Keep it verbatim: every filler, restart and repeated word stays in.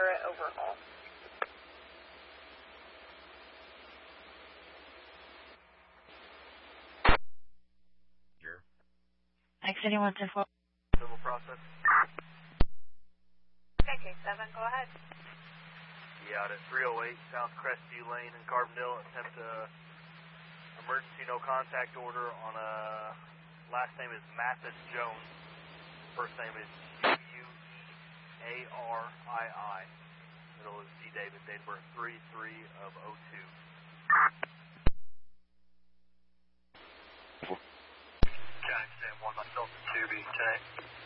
turret overhaul. Here. X anyone to four. Civil process. Okay, K seven, go ahead. Yeah, out at three oh eight South Crestview Lane in Carbondale. Attempt a emergency no contact order on a last name is Mathis Jones. First name is U E A R I I. Middle is C. David. Date of birth three three of oh two. County Sam one, myself and two B today.